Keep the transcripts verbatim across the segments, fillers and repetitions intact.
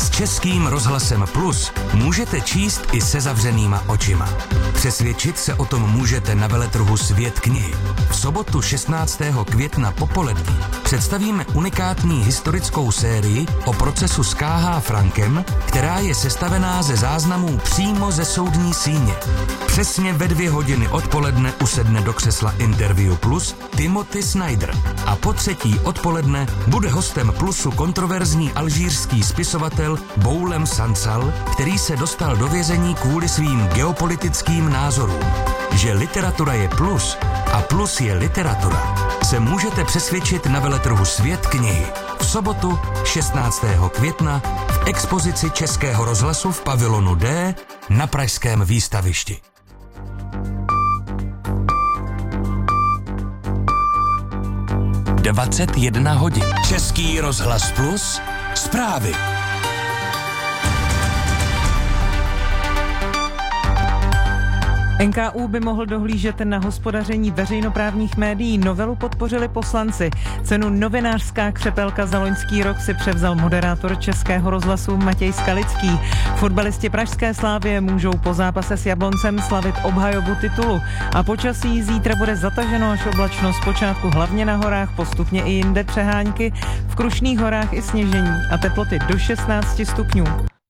S Českým rozhlasem Plus můžete číst i se zavřenýma očima. Přesvědčit se o tom můžete na veletrhu Svět knihy. V sobotu šestnáctého května popolední představíme unikátní historickou sérii o procesu s K H Frankem, která je sestavená ze záznamů přímo ze soudní síně. Přesně ve dvě hodiny odpoledne usedne do křesla Interview Plus Timothy Snyder a po třetí odpoledne bude hostem Plusu kontroverzní alžírský spisovatel Boulem Sansal, který se dostal do vězení kvůli svým geopolitickým názorům. Že literatura je plus a plus je literatura, se můžete přesvědčit na veletrhu Svět knihy v sobotu šestnáctého května v expozici Českého rozhlasu v pavilonu D na pražském výstavišti. dvacet jedna hodin. Český rozhlas Plus. Zprávy. N K U by mohl dohlížet na hospodaření veřejnoprávních médií. Novelu podpořili poslanci. Cenu Novinářská křepelka za loňský rok si převzal moderátor Českého rozhlasu Matěj Skalický. Fotbalisti pražské Slávie můžou po zápase s Jabloncem slavit obhajobu titulu. A počasí zítra bude zataženo až oblačno, zpočátku hlavně na horách, postupně i jinde přehánky, v Krušných horách i sněžení a teploty do šestnáct stupňů.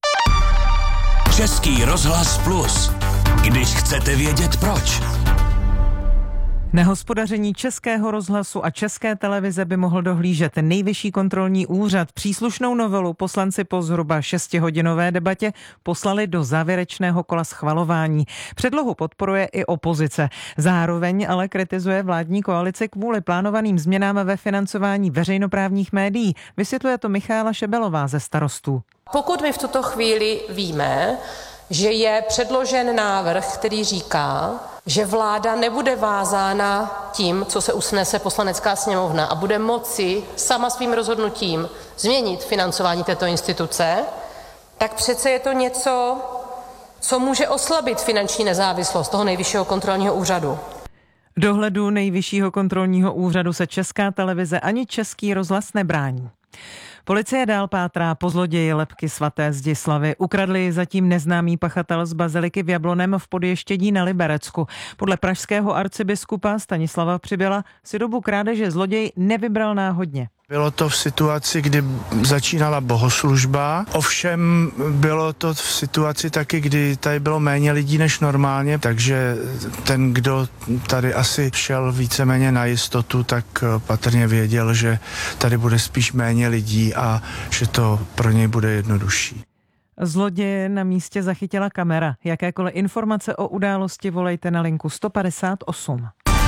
Český rozhlas Plus. Když chcete vědět proč. Na hospodaření Českého rozhlasu a České televize by mohl dohlížet Nejvyšší kontrolní úřad. Příslušnou novelu poslanci po zhruba šestihodinové debatě poslali do závěrečného kola schvalování. Předlohu podporuje i opozice. Zároveň ale kritizuje vládní koalici kvůli plánovaným změnám ve financování veřejnoprávních médií. Vysvětluje to Michaela Šebelová ze Starostů. Pokud my v tuto chvíli víme, že je předložen návrh, který říká, že vláda nebude vázána tím, co se usnese Poslanecká sněmovna a bude moci sama svým rozhodnutím změnit financování této instituce, tak přece je to něco, co může oslabit finanční nezávislost toho Nejvyššího kontrolního úřadu. Dohledu Nejvyššího kontrolního úřadu se Česká televize ani Český rozhlas nebrání. Policie dál pátrá po zloději lebky svaté Zdislavy. Ukradli ji zatím neznámý pachatel z baziliky v Jablonem v Podještědí na Liberecku. Podle pražského arcibiskupa Stanislava Přibyla si dobu krádeže zloděj nevybral náhodně. Bylo to v situaci, kdy začínala bohoslužba, ovšem bylo to v situaci taky, kdy tady bylo méně lidí než normálně, takže ten, kdo tady asi šel víceméně na jistotu, tak patrně věděl, že tady bude spíš méně lidí a že to pro něj bude jednodušší. Zloděje na místě zachytila kamera. Jakékoliv informace o události volejte na linku sto padesát osm.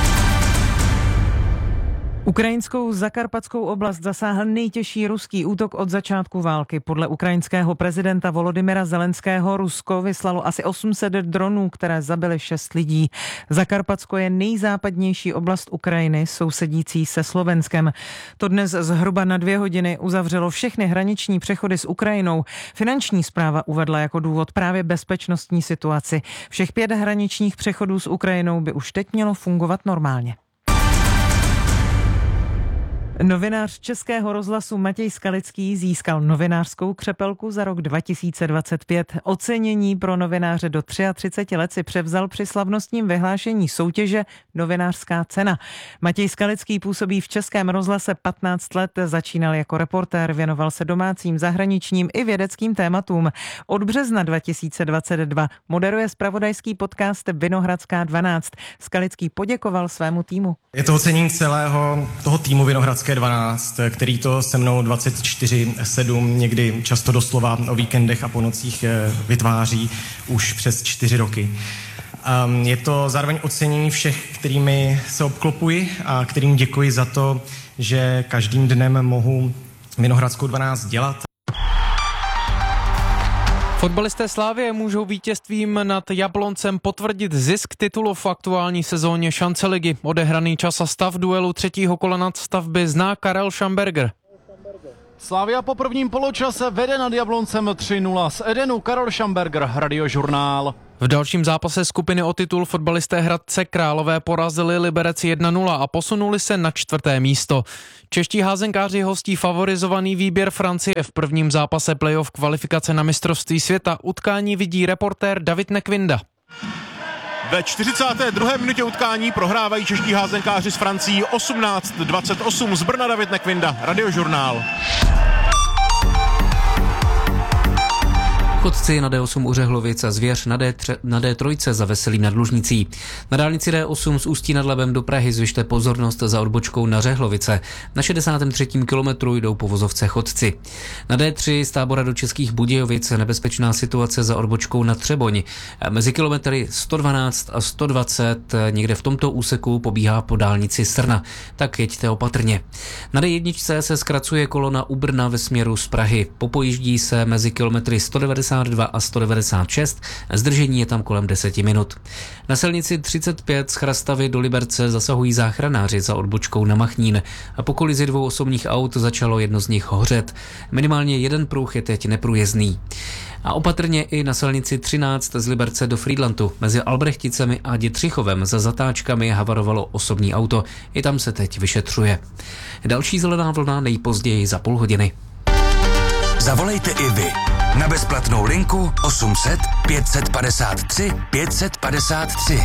Ukrajinskou Zakarpatskou oblast zasáhl nejtěžší ruský útok od začátku války. Podle ukrajinského prezidenta Volodymyra Zelenského Rusko vyslalo asi osm set dronů, které zabily šest lidí. Zakarpatsko je nejzápadnější oblast Ukrajiny, sousedící se Slovenskem. To dnes zhruba na dvě hodiny uzavřelo všechny hraniční přechody s Ukrajinou. Finanční správa uvedla jako důvod právě bezpečnostní situaci. Všech pět hraničních přechodů s Ukrajinou by už teď mělo fungovat normálně. Novinář Českého rozhlasu Matěj Skalický získal novinářskou křepelku za rok dva tisíce dvacet pět. Ocenění pro novináře do třiceti tří let si převzal při slavnostním vyhlášení soutěže Novinářská cena. Matěj Skalický působí v Českém rozhlase patnáct let, začínal jako reportér, věnoval se domácím, zahraničním i vědeckým tématům. Od března dva tisíce dvacet dva moderuje zpravodajský podcast Vinohradská dvanáct. Skalický poděkoval svému týmu. Je to ocenění celého toho týmu Vinohradské dvanáct, který to se mnou dvacet čtyři sedm, někdy často doslova o víkendech a po nocích vytváří už přes čtyři roky. Je to zároveň ocenění všech, kterými se obklopuji a kterým děkuji za to, že každým dnem mohu Vinohradskou dvanáct dělat. Fotbalisté Slávie můžou vítězstvím nad Jabloncem potvrdit zisk titulu v aktuální sezóně šance ligy. Odehraný čas a stav duelu třetího kola nadstavby zná Karel Schamberger. Slavia po prvním poločase vede nad Jabloncem tři nula. Z Edenu Karol Šamberger, Radiožurnál. V dalším zápase skupiny o titul fotbalisté Hradce Králové porazili Liberec jedna nula a posunuli se na čtvrté místo. Čeští házenkáři hostí favorizovaný výběr Francie v prvním zápase playoff kvalifikace na mistrovství světa. Utkání vidí reportér David Nekvinda. Ve čtyřicáté druhé minutě utkání prohrávají čeští házenkáři s Francií osmnáct dvacet osm. Z Brna David Nekvinda, Radiožurnál. Chodci na D osm u Řehlovic a Zvěř na, D tři, na D tři za Veselým nad Lužnicí. Na dálnici D osm z Ústí nad Labem do Prahy zvyšte pozornost za odbočkou na Řehlovice. Na šedesátém třetím kilometru jdou po vozovce chodci. Na D tři z Tábora do Českých Budějovic nebezpečná situace za odbočkou na Třeboň. Mezi kilometry sto dvanáct a sto dvacet někde v tomto úseku pobíhá po dálnici Srna. Tak jeďte opatrně. Na D jedna se zkracuje kolona u Brna ve směru z Prahy. Popojíždí se mezi kilometry sto devadesát dva a sto devadesát šest, zdržení je tam kolem deset minut. Na silnici třicet pět z Chrastavy do Liberce zasahují záchranáři za odbočkou na Machnín a po kolizi dvou osobních aut začalo jedno z nich hořet. Minimálně jeden pruh je teď neprůjezdný. A opatrně i na silnici třináct z Liberce do Frýdlantu mezi Albrechticemi a Dětřichovem za zatáčkami havarovalo osobní auto. I tam se teď vyšetřuje. Další zelená vlna nejpozději za půl hodiny. Zavolejte i vy na bezplatnou linku osm set pět set padesát tři pět set padesát tři.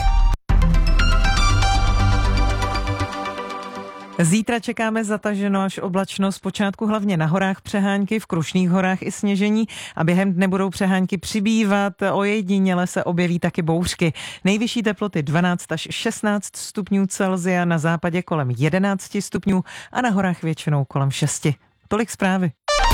Zítra čekáme zataženo až oblačno, zpočátku hlavně na horách přehánky, v Krušných horách i sněžení a během dne budou přehánky přibývat, ojediněle se objeví taky bouřky. Nejvyšší teploty dvanáct až šestnáct stupňů Celsia, na západě kolem jedenáct stupňů a na horách většinou kolem šesti. Tolik zprávy.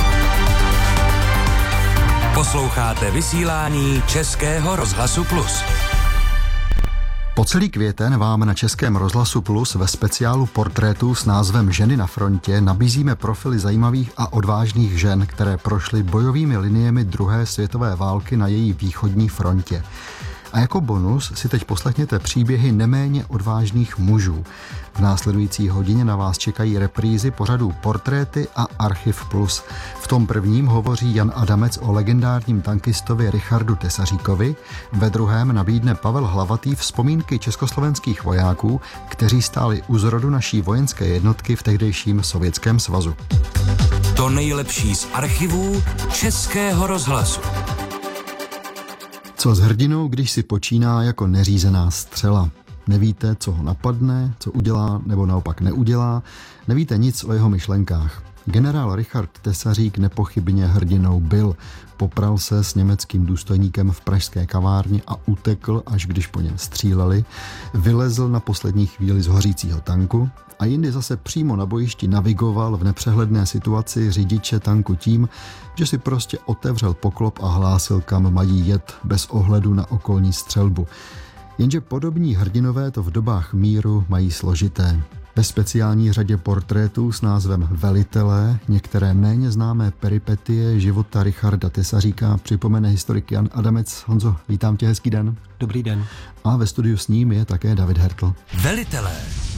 Posloucháte vysílání Českého rozhlasu Plus. Po celý květen vám na Českém rozhlasu Plus ve speciálu portrétů s názvem Ženy na frontě nabízíme profily zajímavých a odvážných žen, které prošly bojovými liniemi druhé světové války na její východní frontě. A jako bonus si teď poslechněte příběhy neméně odvážných mužů. V následující hodině na vás čekají reprízy pořadů Portréty a Archiv Plus. V tom prvním hovoří Jan Adamec o legendárním tankistovi Richardu Tesaříkovi, ve druhém nabídne Pavel Hlavatý vzpomínky československých vojáků, kteří stáli u zrodu naší vojenské jednotky v tehdejším Sovětském svazu. To nejlepší z archivů Českého rozhlasu. Co s hrdinou, když si počíná jako neřízená střela? Nevíte, co ho napadne, co udělá nebo naopak neudělá, nevíte nic o jeho myšlenkách. Generál Richard Tesařík nepochybně hrdinou byl. Popral se s německým důstojníkem v pražské kavárně a utekl, až když po něm stříleli. Vylezl na poslední chvíli z hořícího tanku a jindy zase přímo na bojišti navigoval v nepřehledné situaci řidiče tanku tím, že si prostě otevřel poklop a hlásil, kam mají jet, bez ohledu na okolní střelbu. Jenže podobní hrdinové to v dobách míru mají složité. Ve speciální řadě portrétů s názvem Velitelé některé méně známé peripetie života Richarda Tesaříka připomene historik Jan Adamec. Honzo, vítám tě, hezký den. Dobrý den. A ve studiu s ním je také David Hertl. Velitelé.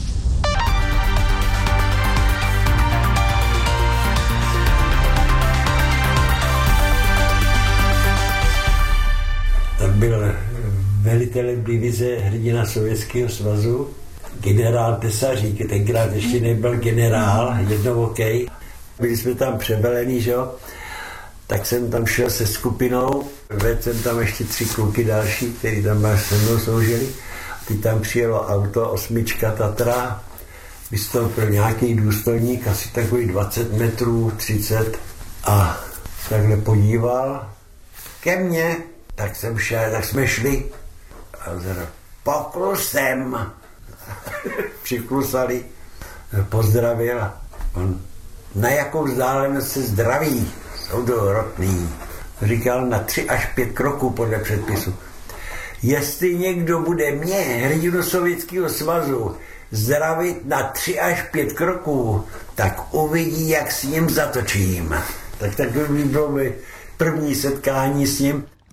Tak byl velitelem divize hrdina Sovětského svazu, generál Tesařík, tenkrát ještě nebyl generál, jednookej. Byli jsme tam převelení, že jo? Tak jsem tam šel se skupinou, vedl jsem tam ještě tři kluky další, kteří tam se mnou sloužili. Teď tam přijelo auto, osmička Tatra, vystoupil nějaký důstojník, asi takový dvacet metrů, třicet, a takhle podíval ke mně, tak jsem šel, tak jsme šli a on řekl, poklusem. Přiklusali, pozdravil a on, na jakou vzdálenost se zdraví, soudorotný, říkal na tři až pět kroků podle předpisu. Jestli někdo bude mě, hrdinu Sovětského svazu, zdravit na tři až pět kroků, tak uvidí, jak s ním zatočím. Tak takové bylo první setkání s ním.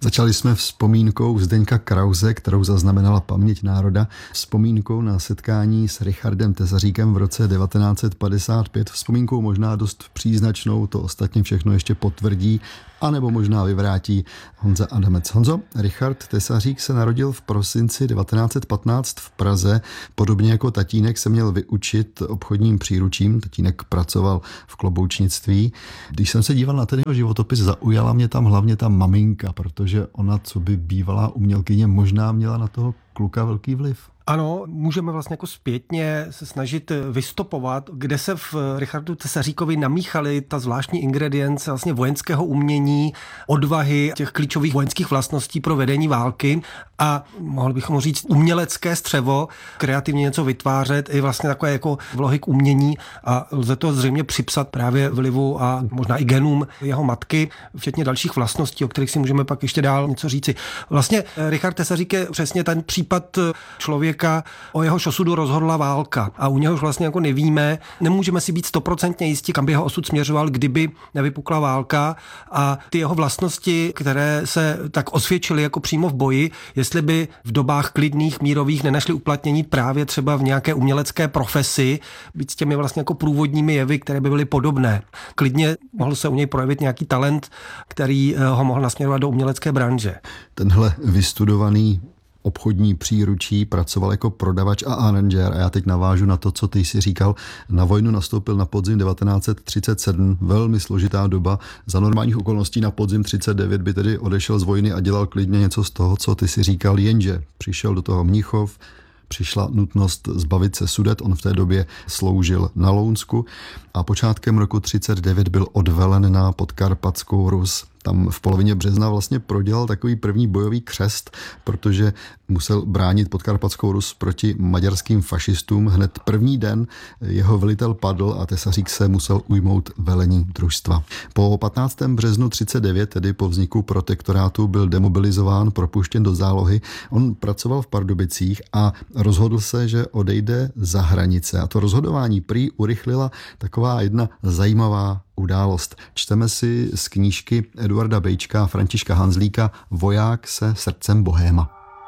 Začali jsme vzpomínkou Zdeňka Krause, kterou zaznamenala paměť národa, vzpomínkou na setkání s Richardem Tesaříkem v roce devatenáct set padesát pět, vzpomínkou možná dost příznačnou, to ostatně všechno ještě potvrdí, anebo možná vyvrátí Honza Adamec. Honzo, Richard Tesařík se narodil v prosinci devatenáct set patnáct v Praze. Podobně jako tatínek se měl vyučit obchodním příručím. Tatínek pracoval v kloboučnictví. Když jsem se díval na ten jeho životopis, zaujala mě tam hlavně ta maminka, protože ona, co by bývalá umělkyně, možná měla na toho kluka velký vliv. Ano, můžeme vlastně jako zpětně se snažit vystopovat, kde se v Richardu Tesaříkovi namíchaly ta zvláštní ingredience vlastně vojenského umění, odvahy, těch klíčových vojenských vlastností pro vedení války a mohli bychom říct umělecké střevo, kreativně něco vytvářet, i vlastně takové jako vlohy k umění a lze to zřejmě připsat právě vlivu a možná i genům jeho matky, včetně dalších vlastností, o kterých si můžeme pak ještě dál něco říci. Vlastně Richard Tesařík je přesně ten případ člověka, o jehož osudu rozhodla válka a u něhož vlastně jako nevíme, nemůžeme si být stoprocentně jistí, kam by jeho osud směřoval, kdyby nevypukla válka a ty jeho vlastnosti, které se tak osvědčily jako přímo v boji, jestli by v dobách klidných, mírových nenašly uplatnění právě třeba v nějaké umělecké profesi, být s těmi vlastně jako průvodními jevy, které by byly podobné. Klidně mohl se u něj projevit nějaký talent, který ho mohl nasměrovat do umělecké branže. Tenhle vystudovaný obchodní příručí, pracoval jako prodavač a aranžér a já teď navážu na to, co ty jsi říkal. Na vojnu nastoupil na podzim devatenáct set třicet sedm, velmi složitá doba. Za normálních okolností na podzim třicet devět by tedy odešel z vojny a dělal klidně něco z toho, co ty jsi říkal, jenže přišel do toho Mnichov, přišla nutnost zbavit se Sudet, on v té době sloužil na Lounsku a počátkem roku třicet devět byl odvelen na Podkarpatskou Rus. Tam v polovině března vlastně prodělal takový první bojový křest, protože musel bránit Podkarpatskou Rus proti maďarským fašistům. Hned první den jeho velitel padl a Tesařík se musel ujmout velení družstva. Po patnáctého březnu třicet devět, tedy po vzniku protektorátu, byl demobilizován, propuštěn do zálohy. On pracoval v Pardubicích a rozhodl se, že odejde za hranice. A to rozhodování prý urychlila taková jedna zajímavá událost. Čteme si z knížky Eduarda Bejčka a Františka Hanzlíka Voják se srdcem bohéma.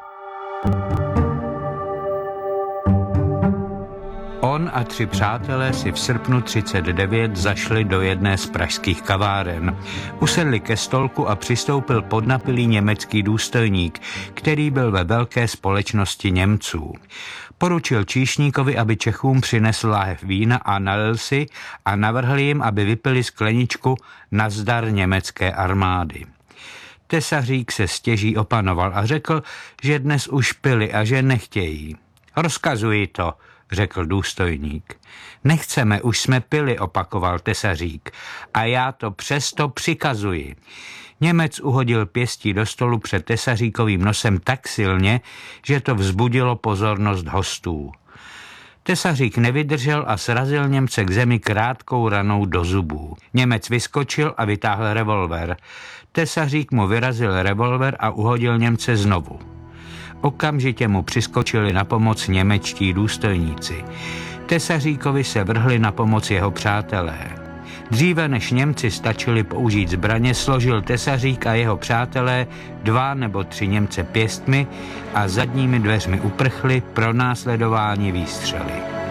On a tři přátelé si v srpnu třicet devět zašli do jedné z pražských kaváren. Usedli ke stolku a přistoupil podnapilý německý důstojník, který byl ve velké společnosti Němců. Poručil číšníkovi, aby Čechům přinesl láhev vína a nalil si a navrhl jim, aby vypili skleničku na zdar německé armády. Tesařík se stěží opanoval a řekl, že dnes už pili a že nechtějí. Rozkazuji to, řekl důstojník. Nechceme, už jsme pili, opakoval Tesařík. A já to přesto přikazuji. Němec uhodil pěstí do stolu před Tesaříkovým nosem tak silně, že to vzbudilo pozornost hostů. Tesařík nevydržel a srazil Němce k zemi krátkou ranou do zubů. Němec vyskočil a vytáhl revolver. Tesařík mu vyrazil revolver a uhodil Němce znovu. Okamžitě mu přiskočili na pomoc němečtí důstojníci. Tesaříkovi se vrhli na pomoc jeho přátelé. Dříve než Němci stačili použít zbraně, složil Tesařík a jeho přátelé dva nebo tři Němce pěstmi a zadními dveřmi uprchli pro následování výstřely.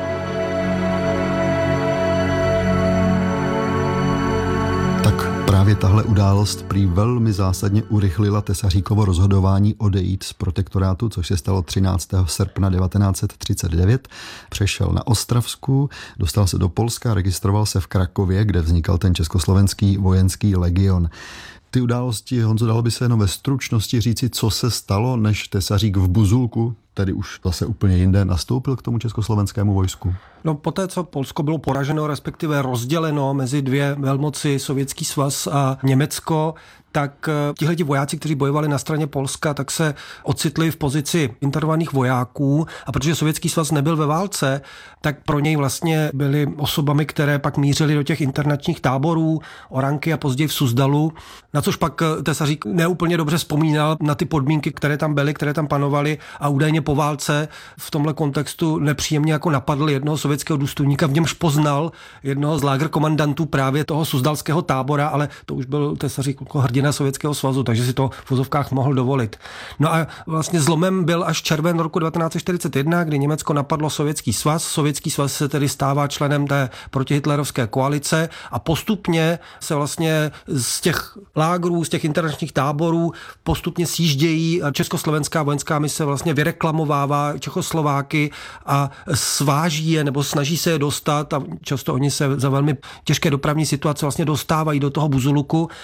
Tak právě tahle událost prý velmi zásadně urychlila Tesaříkovo rozhodování odejít z protektorátu, což se stalo třináctého srpna devatenáct set třicet devět. Přešel na Ostravsku, dostal se do Polska, registroval se v Krakově, kde vznikal ten československý vojenský legion. Ty události, Honzo, dalo by se jenom ve stručnosti říci, co se stalo, než Tesařík v Buzulku, tedy už zase úplně jinde, nastoupil k tomu československému vojsku? No poté, co Polsko bylo poraženo, respektive rozděleno mezi dvě velmoci, Sovětský svaz a Německo, tak tihleti vojáci, kteří bojovali na straně Polska, tak se ocitli v pozici internovaných vojáků a protože Sovětský svaz nebyl ve válce, tak pro něj vlastně byli osobami, které pak mířili do těch internačních táborů, Oranky a později v Suzdalu, na což pak Tesařík neúplně dobře vzpomínal na ty podmínky, které tam byly, které tam panovaly a údajně po válce v tomhle kontextu nepříjemně jako napadl jednoho sovětského důstojníka, v němž poznal jednoho z lágerkomandantů právě toho suzdalského tábora, ale to už byl Tesařík jako hrdina Sovětského svazu, takže si to v vozovkách mohl dovolit. No a vlastně zlomem byl až červen roku devatenáct set čtyřicet jedna, kdy Německo napadlo Sovětský svaz. Sovětský svaz se tedy stává členem té protihitlerovské koalice a postupně se vlastně z těch lágrů, z těch internačních táborů postupně sjíždějí. Československá vojenská mise vlastně vyreklamovává Čechoslováky a sváží je nebo snaží se je dostat a často oni se za velmi těžké dopravní situace vlastně dostávají do toho Buzuluku